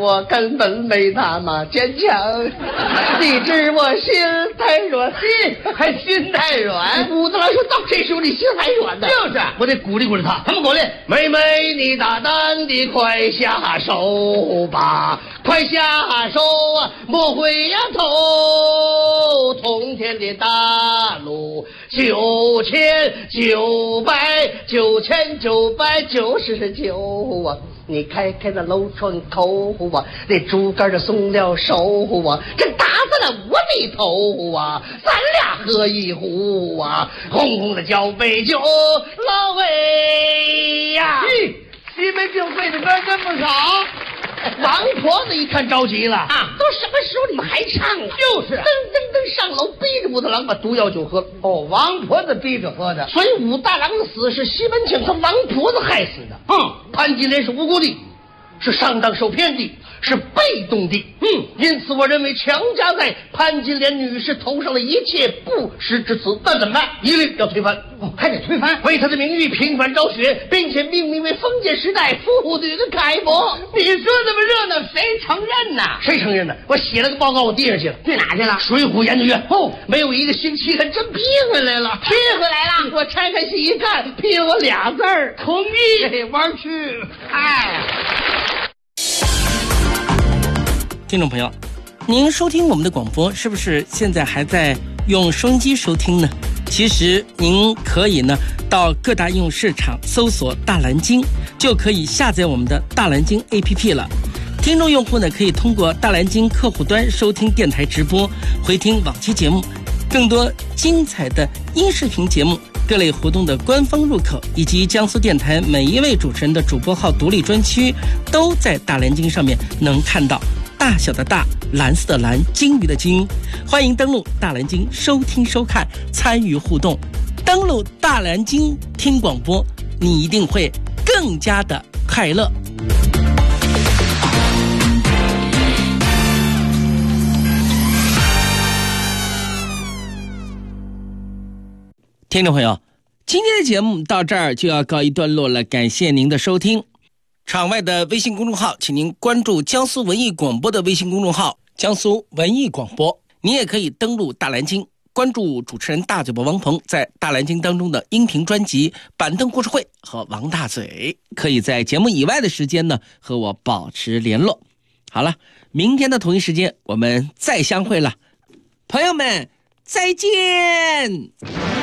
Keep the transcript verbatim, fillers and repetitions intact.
我根本没他妈坚强。你知我心太软， 心还心太软。 武大郎说到这时候你心还软呢， 就是我得鼓励鼓励他。 怎么鼓励？ 妹妹，你大胆地快下手吧，快下手啊，莫回呀头。通天的大路九千九百九千九百九十九啊！你开开那楼窗口啊，那竹竿就松了手啊，这打在了我的头啊，咱俩喝一壶啊，红红的交杯酒，老魏呀！ 嘿，西门庆会的歌真不少。 王婆子一看着急了啊， 都什么时候你们还唱啊？ 就是噔噔噔上楼，逼着武大郎把毒药酒喝了。 哦，王婆子逼着喝的， 所以武大郎的死是西门庆和王婆子害死的。 嗯， 潘金莲是无辜的，是上当受骗的，是被动的。嗯，因此我认为强加在潘金莲女士头上的一切不实之词，那怎么办？一律要推翻。 哦，还得推翻， 为她的名誉平反昭雪，并且命名为封建时代妇女的楷模。 你说这么热闹，谁承认呐？ 谁承认呢？我写了个报告，我递上去了。 去哪去了？ 水浒研究院。 哦， 没有一个星期，还真批回来了。 批回来了。 我拆开信一看，批了我俩字儿： 同意。 嘿，玩去。 哎。 听众朋友，您收听我们的广播，是不是现在还在用收音机收听呢？其实您可以呢到各大应用市场搜索大蓝鲸，就可以下载我们的大蓝鲸 A P P 了。听众用户呢可以通过大蓝鲸客户端收听电台直播，回听往期节目，更多精彩的音视频节目，各类活动的官方入口，以及江苏电台每一位主持人的主播号独立专区，都在大蓝鲸上面能看到。大小的大，蓝色的蓝，鲸鱼的鲸。欢迎登录大蓝鲸收听收看，参与互动。登录大蓝鲸听广播，你一定会更加的快乐。听众朋友，今天的节目到这儿就要告一段落了，感谢您的收听。场外的微信公众号，请您关注江苏文艺广播的微信公众号江苏文艺广播。你也可以登录大蓝鲸，关注主持人大嘴巴王鹏在大蓝鲸当中的音频专辑《板凳故事会》和王大嘴，可以在节目以外的时间呢和我保持联络。好了，明天的同一时间我们再相会了，朋友们再见。